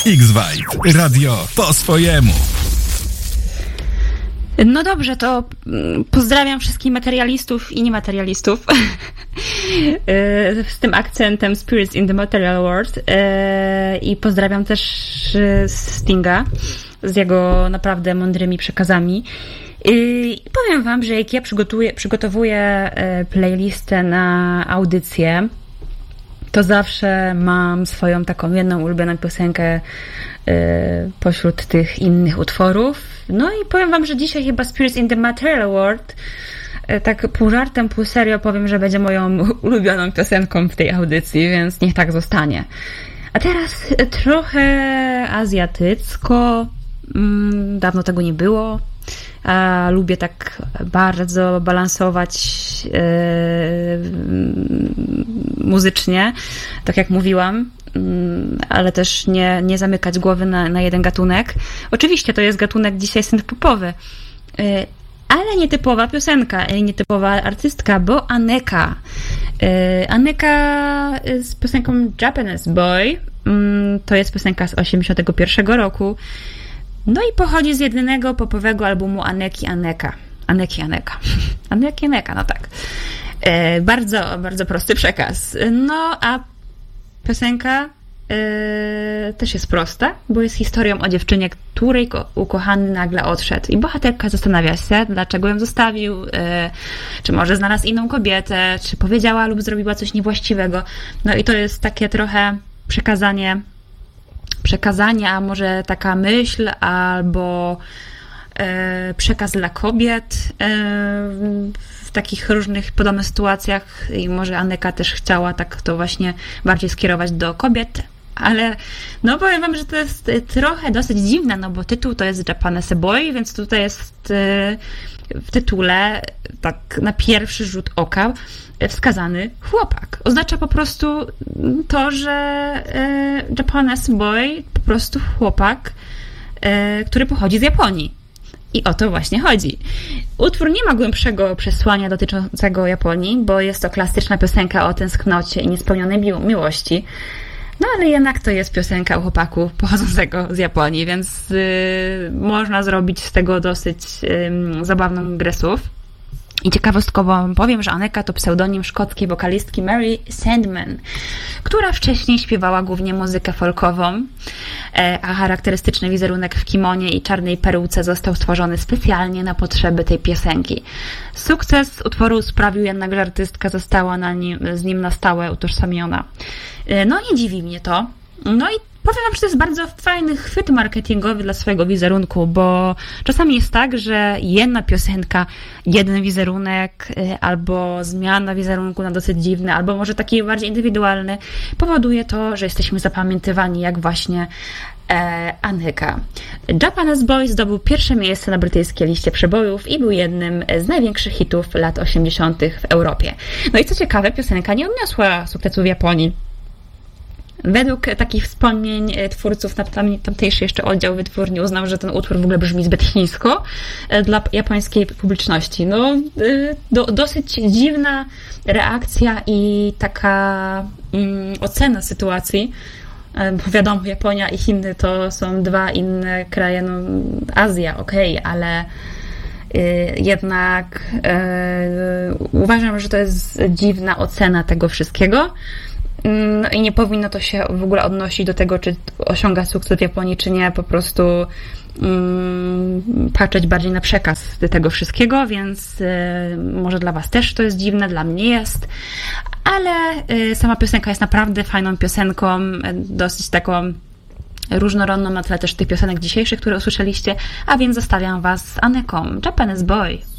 X-Vibe. Radio po swojemu. No dobrze, to pozdrawiam wszystkich materialistów i niematerialistów z tym akcentem Spirits in the Material World i pozdrawiam też Stinga z jego naprawdę mądrymi przekazami. I powiem wam, że jak ja przygotowuję playlistę na audycję, to zawsze mam swoją taką jedną ulubioną piosenkę pośród tych innych utworów. No i powiem wam, że dzisiaj chyba Spirits in the Material World, tak pół żartem, pół serio powiem, że będzie moją ulubioną piosenką w tej audycji, więc niech tak zostanie. A teraz trochę azjatycko. Dawno tego nie było. Lubię tak bardzo balansować muzycznie, tak jak mówiłam, ale też nie zamykać głowy na jeden gatunek. Oczywiście to jest gatunek dzisiaj synth-popowy, ale nietypowa piosenka, nietypowa artystka, bo Aneka. Aneka z piosenką Japanese Boy. To jest piosenka z 1981 roku. No i pochodzi z jedynego popowego albumu Aneki Aneka. Aneki Aneka. Aneki Aneka, no tak. Bardzo, bardzo prosty przekaz. No a piosenka też jest prosta, bo jest historią o dziewczynie, której ukochany nagle odszedł. I bohaterka zastanawia się, dlaczego ją zostawił, czy może znalazł inną kobietę, czy powiedziała lub zrobiła coś niewłaściwego. No i to jest takie trochę przekazanie, a może taka myśl, albo przekaz dla kobiet w takich różnych podobnych sytuacjach i może Aneka też chciała tak to właśnie bardziej skierować do kobiet, ale no powiem wam, że to jest trochę dosyć dziwne, no bo tytuł to jest Japanese Boy, więc tutaj jest w tytule tak na pierwszy rzut oka wskazany chłopak. Oznacza po prostu to, że Japanese Boy po prostu chłopak, który pochodzi z Japonii. I o to właśnie chodzi. Utwór nie ma głębszego przesłania dotyczącego Japonii, bo jest to klasyczna piosenka o tęsknocie i niespełnionej miłości. No ale jednak to jest piosenka o chłopaku pochodzącego z Japonii, więc można zrobić z tego dosyć zabawną grę słów. I ciekawostkowo powiem, że Aneka to pseudonim szkockiej wokalistki Mary Sandman, która wcześniej śpiewała głównie muzykę folkową, a charakterystyczny wizerunek w kimonie i czarnej peruce został stworzony specjalnie na potrzeby tej piosenki. Sukces utworu sprawił jednak, że artystka została z nim na stałe utożsamiona. No nie dziwi mnie to. No i powiem wam, że to jest bardzo fajny chwyt marketingowy dla swojego wizerunku, bo czasami jest tak, że jedna piosenka, jeden wizerunek, albo zmiana wizerunku na dosyć dziwny, albo może taki bardziej indywidualny, powoduje to, że jesteśmy zapamiętywani jak właśnie Aneka. Japanese Boy zdobył pierwsze miejsce na brytyjskiej liście przebojów i był jednym z największych hitów lat 80. w Europie. No i co ciekawe, piosenka nie odniosła sukcesu w Japonii. Według takich wspomnień twórców, tamtejszy jeszcze oddział wytwórni uznał, że ten utwór w ogóle brzmi zbyt chińsko dla japońskiej publiczności. No, dosyć dziwna reakcja i taka ocena sytuacji. Bo wiadomo, Japonia i Chiny to są dwa inne kraje, no Azja, okej, ale jednak uważam, że to jest dziwna ocena tego wszystkiego. No i nie powinno to się w ogóle odnosić do tego, czy osiąga sukces w Japonii, czy nie. Po prostu patrzeć bardziej na przekaz tego wszystkiego, więc może dla was też to jest dziwne, dla mnie jest. Ale sama piosenka jest naprawdę fajną piosenką, dosyć taką różnorodną na tle też tych piosenek dzisiejszych, które usłyszeliście, a więc zostawiam was z Aneką, Japanese Boy.